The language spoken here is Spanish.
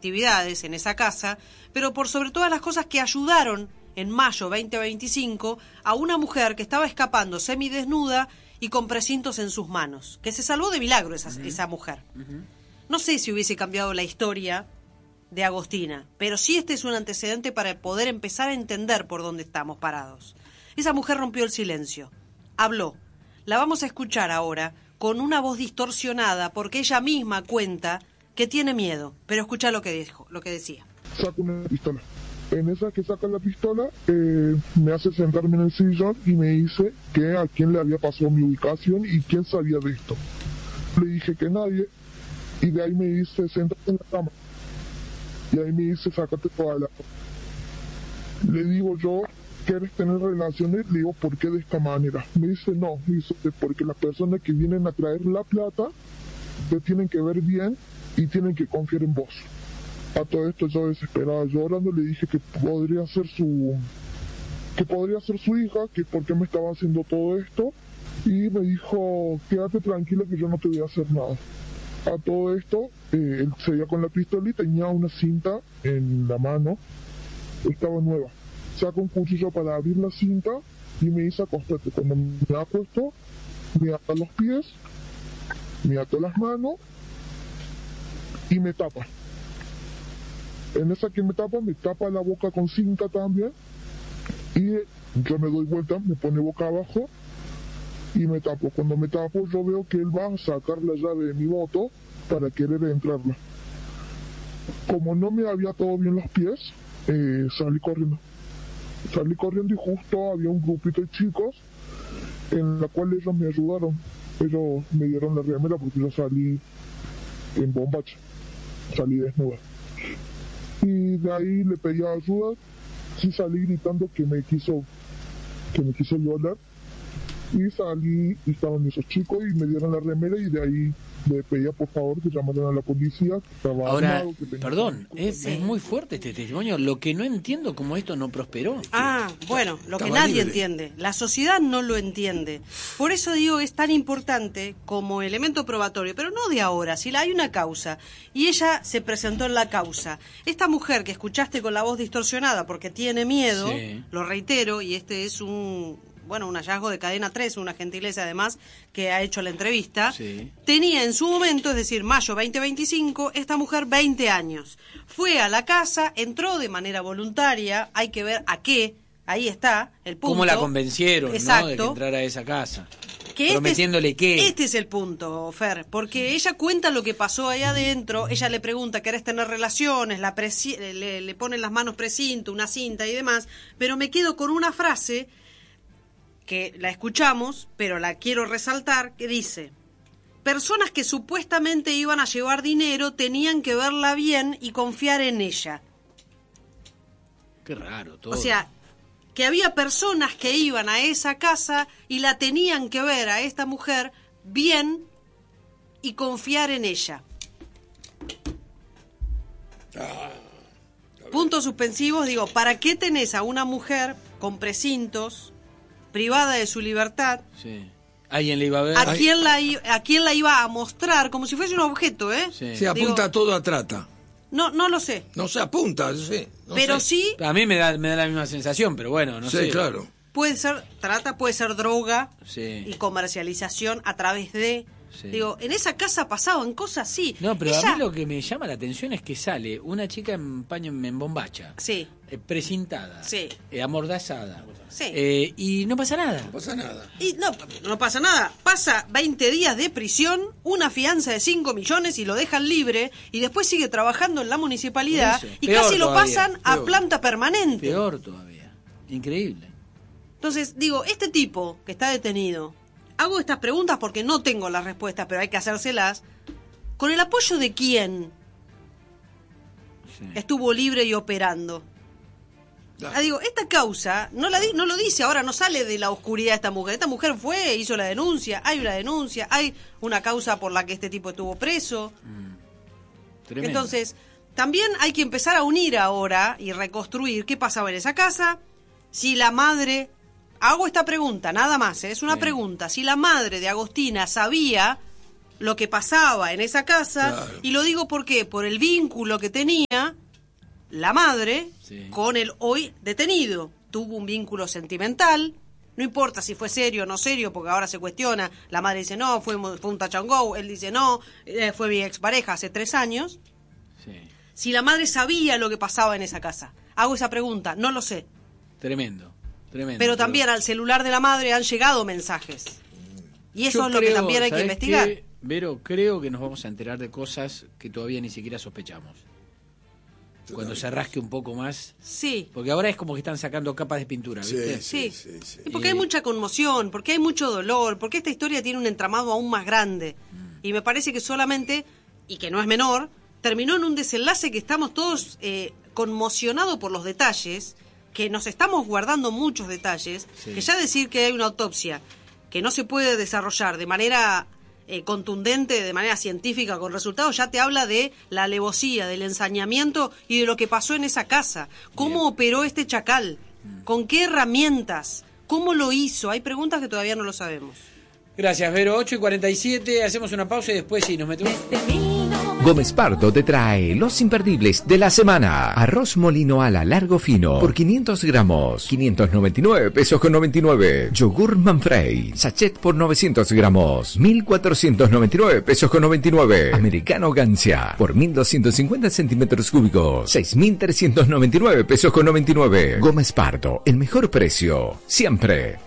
actividades en esa casa, pero por sobre todas las cosas que ayudaron en mayo 2025 a una mujer que estaba escapando semidesnuda y con precintos en sus manos, que se salvó de milagro esa mujer. No sé si hubiese cambiado la historia de Agostina, pero sí este es un antecedente para poder empezar a entender por dónde estamos parados. Esa mujer rompió el silencio, habló. La vamos a escuchar ahora con una voz distorsionada porque ella misma cuenta que tiene miedo, pero escucha lo que decía. Saca una pistola. En esa que saca la pistola, me hace sentarme en el sillón y me dice que a quién le había pasado mi ubicación y quién sabía de esto. Le dije que nadie, y de ahí me dice, siéntate en la cama. Y ahí me dice, sácate toda la... Le digo yo, ¿quieres tener relaciones? Le digo, ¿por qué de esta manera? Me dice, no, me dice, porque las personas que vienen a traer la plata te tienen que ver bien y tienen que confiar en vos. A todo esto yo desesperada, llorando, le dije que podría ser su hija, que por qué me estaba haciendo todo esto, y me dijo, quédate tranquila que yo no te voy a hacer nada. A todo esto, él seguía con la pistola y tenía una cinta en la mano, estaba nueva. Saca un cuchillo para abrir la cinta y me dice, acostate. Cuando me acuesto, me ata los pies, me ata las manos y me tapa. En esa que me tapa la boca con cinta también, y yo me doy vuelta, me pone boca abajo y me tapo. Cuando me tapo yo veo que él va a sacar la llave de mi moto para querer entrarla. Como no me había atado bien los pies, salí corriendo y justo había un grupito de chicos en la cual ellos me ayudaron. Ellos me dieron la remera porque yo salí en bombacha, salí desnuda. Y de ahí le pedí ayuda, sí salí gritando que me quiso violar, y salí y estaban esos chicos y me dieron la remera, y de ahí le pedía por favor que llamaran a la policía, que estaba ahora, armado, que tenía... Perdón, es muy fuerte este testimonio. Lo que no entiendo cómo esto no prosperó. Bueno, lo que nadie entiende, la sociedad no lo entiende. Por eso digo, es tan importante como elemento probatorio, pero no de ahora, si hay una causa, y ella se presentó en la causa. Esta mujer que escuchaste con la voz distorsionada porque tiene miedo, lo reitero, y este es un hallazgo de Cadena 3, una gentileza además que ha hecho la entrevista, tenía en su momento, es decir, mayo 2025, esta mujer 20 años. Fue a la casa, entró de manera voluntaria, hay que ver a qué, ahí está el punto. ¿Cómo la convencieron, exacto, ¿no?, de que entrara a esa casa? Que prometiéndole qué. Este es el punto, Fer, porque ella cuenta lo que pasó ahí adentro, ella le pregunta, ¿querés tener relaciones? Le ponen las manos precinto, una cinta y demás, pero me quedo con una frase que la escuchamos, pero la quiero resaltar, que dice: personas que supuestamente iban a llevar dinero tenían que verla bien y confiar en ella. Qué raro todo. O sea, que había personas que iban a esa casa y la tenían que ver a esta mujer bien y confiar en ella. Puntos suspensivos, digo, ¿para qué tenés a una mujer con precintos, privada de su libertad? Sí. ¿Alguien le iba a ver? ¿A quién la iba a mostrar? Como si fuese un objeto, ¿eh? Sí. Se apunta todo a trata. No lo sé. No se apunta, sí. Pero sí... A mí me da la misma sensación, pero bueno, no sé. Sí, claro. Puede ser trata, puede ser droga y comercialización a través de... Sí. Digo, en esa casa pasaban cosas así. No, pero a mí lo que me llama la atención es que sale una chica en paño en bombacha. Sí. Precintada. Sí. Amordazada. Sí. Y no pasa nada. No pasa nada. Y no pasa nada. Pasa 20 días de prisión, una fianza de 5 millones y lo dejan libre, y después sigue trabajando en la municipalidad y peor casi todavía, lo pasan a planta permanente. Peor todavía. Increíble. Entonces, digo, este tipo que está detenido, hago estas preguntas porque no tengo las respuestas, pero hay que hacérselas. ¿Con el apoyo de quién estuvo libre y operando? Digo, esta causa no lo dice ahora, no sale de la oscuridad esta mujer. Esta mujer fue, hizo la denuncia, hay una denuncia, hay una causa por la que este tipo estuvo preso. Entonces, también hay que empezar a unir ahora y reconstruir qué pasaba en esa casa, si la madre... Hago esta pregunta, nada más, es una pregunta. Si la madre de Agostina sabía lo que pasaba en esa casa, Claro. y lo digo ¿por qué? Por el vínculo que tenía la madre con el hoy detenido. Tuvo un vínculo sentimental, no importa si fue serio o no serio, porque ahora se cuestiona, la madre dice no, fue un touch and go, él dice no, fue mi expareja hace 3 años. Sí. Si la madre sabía lo que pasaba en esa casa. Hago esa pregunta, no lo sé. Tremendo. Pero también al celular de la madre han llegado mensajes. Y eso Yo es lo que creo, también hay que ¿sabés investigar. qué, Vero? Creo que nos vamos a enterar de cosas que todavía ni siquiera sospechamos. Cuando se rasque un poco más. Sí. Porque ahora es como que están sacando capas de pintura, ¿viste? Sí. Y porque hay mucha conmoción, porque hay mucho dolor, porque esta historia tiene un entramado aún más grande. Y me parece que solamente, y que no es menor, terminó en un desenlace que estamos todos conmocionados por los detalles, que nos estamos guardando muchos detalles, que ya decir que hay una autopsia que no se puede desarrollar de manera contundente, de manera científica, con resultados, ya te habla de la alevosía, del ensañamiento y de lo que pasó en esa casa. ¿Cómo operó este chacal? ¿Con qué herramientas? ¿Cómo lo hizo? Hay preguntas que todavía no lo sabemos. Gracias, Vero. 8:47, hacemos una pausa y después sí, nos metemos... Gómez Pardo te trae los imperdibles de la semana. Arroz molino ala largo fino por 500 gramos, 599 pesos con 99. Yogur Manfrey, sachet por 900 gramos, 1499 pesos con 99. Americano Gancia por 1250 centímetros cúbicos, 6399 pesos con 99. Gómez Pardo, el mejor precio, siempre.